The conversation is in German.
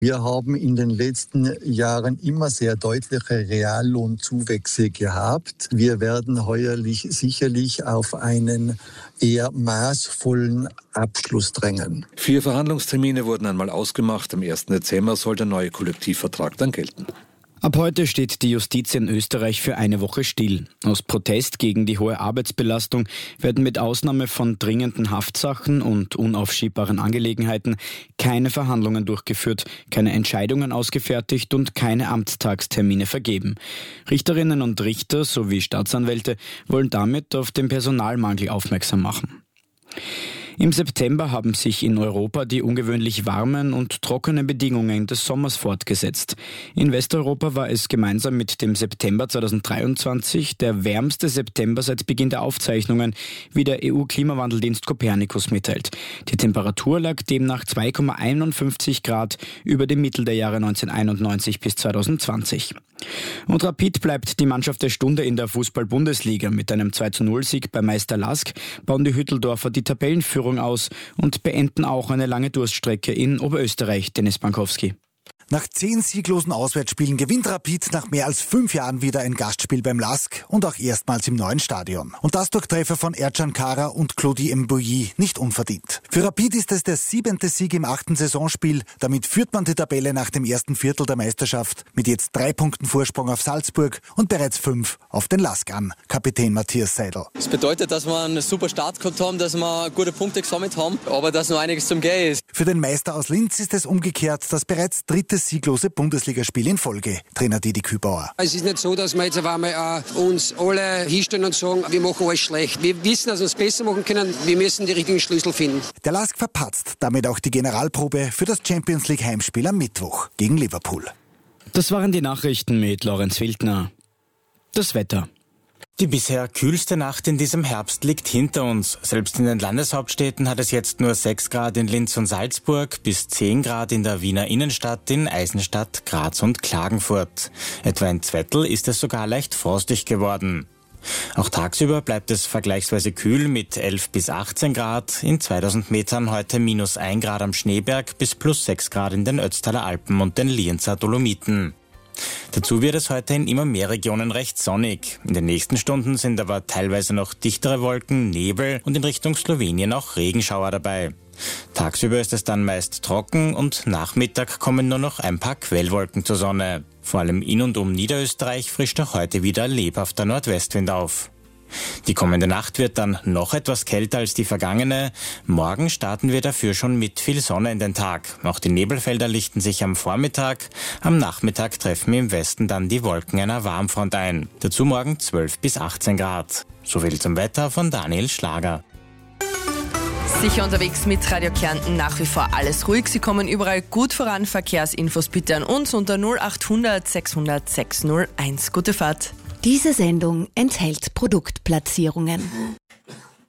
Wir haben in den letzten Jahren immer sehr deutliche Reallohnzuwächse gehabt. Wir werden heuerlich sicherlich auf einen eher maßvollen Abschluss drängen. 4 Verhandlungstermine wurden einmal ausgemacht. Am 1. Dezember soll der neue Kollektivvertrag dann gelten. Ab heute steht die Justiz in Österreich für eine Woche still. Aus Protest gegen die hohe Arbeitsbelastung werden mit Ausnahme von dringenden Haftsachen und unaufschiebbaren Angelegenheiten keine Verhandlungen durchgeführt, keine Entscheidungen ausgefertigt und keine Amtstagstermine vergeben. Richterinnen und Richter sowie Staatsanwälte wollen damit auf den Personalmangel aufmerksam machen. Im September haben sich in Europa die ungewöhnlich warmen und trockenen Bedingungen des Sommers fortgesetzt. In Westeuropa war es gemeinsam mit dem September 2023 der wärmste September seit Beginn der Aufzeichnungen, wie der EU-Klimawandeldienst Copernicus mitteilt. Die Temperatur lag demnach 2,51 Grad über dem Mittel der Jahre 1991 bis 2020. Und Rapid bleibt die Mannschaft der Stunde in der Fußball-Bundesliga. Mit einem 2:0-Sieg bei Meister Lask bauen die Hütteldorfer die Tabellenführung aus und beenden auch eine lange Durststrecke in Oberösterreich. Dennis Bankowski. Nach 10 sieglosen Auswärtsspielen gewinnt Rapid nach mehr als 5 Jahren wieder ein Gastspiel beim LASK und auch erstmals im neuen Stadion. Und das durch Treffer von Ercan Kara und Claudie Mbouyi, nicht unverdient. Für Rapid ist es der 7. Sieg im 8. Saisonspiel. Damit führt man die Tabelle nach dem ersten Viertel der Meisterschaft mit jetzt 3 Punkten Vorsprung auf Salzburg und bereits 5 auf den LASK an. Kapitän Matthias Seidel. Das bedeutet, dass wir einen super Start gehabt haben, dass wir gute Punkte gesammelt haben, aber dass noch einiges zum Gehen ist. Für den Meister aus Linz ist es umgekehrt, das bereits 3. sieglose Bundesligaspiel in Folge. Trainer Didi Kübauer. Es ist nicht so, dass wir jetzt auf einmal uns alle hinstellen und sagen, wir machen alles schlecht. Wir wissen, dass wir es besser machen können. Wir müssen die richtigen Schlüssel finden. Der LASK verpatzt damit auch die Generalprobe für das Champions-League-Heimspiel am Mittwoch gegen Liverpool. Das waren die Nachrichten mit Lorenz Wildner. Das Wetter. Die bisher kühlste Nacht in diesem Herbst liegt hinter uns. Selbst in den Landeshauptstädten hat es jetzt nur 6 Grad in Linz und Salzburg, bis 10 Grad in der Wiener Innenstadt, in Eisenstadt, Graz und Klagenfurt. Etwa in Zwettl ist es sogar leicht frostig geworden. Auch tagsüber bleibt es vergleichsweise kühl mit 11 bis 18 Grad. In 2000 Metern heute -1 Grad am Schneeberg bis +6 Grad in den Ötztaler Alpen und den Lienzer Dolomiten. Dazu wird es heute in immer mehr Regionen recht sonnig. In den nächsten Stunden sind aber teilweise noch dichtere Wolken, Nebel und in Richtung Slowenien auch Regenschauer dabei. Tagsüber ist es dann meist trocken und Nachmittag kommen nur noch ein paar Quellwolken zur Sonne. Vor allem in und um Niederösterreich frischt auch heute wieder lebhafter Nordwestwind auf. Die kommende Nacht wird dann noch etwas kälter als die vergangene. Morgen starten wir dafür schon mit viel Sonne in den Tag. Auch die Nebelfelder lichten sich am Vormittag. Am Nachmittag treffen im Westen dann die Wolken einer Warmfront ein. Dazu morgen 12 bis 18 Grad. Soviel zum Wetter von Daniel Schlager. Sicher unterwegs mit Radio Kärnten, nach wie vor alles ruhig. Sie kommen überall gut voran. Verkehrsinfos bitte an uns unter 0800 600 601. Gute Fahrt. Diese Sendung enthält Produktplatzierungen.